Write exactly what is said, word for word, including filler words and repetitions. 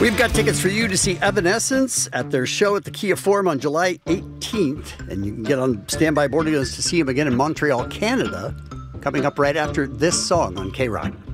We've got tickets for you to see Evanescence at their show at the Kia Forum on July eighteenth. And you can get on standby boarding list to see them again in Montreal, Canada, coming up right after this song on K-Rock.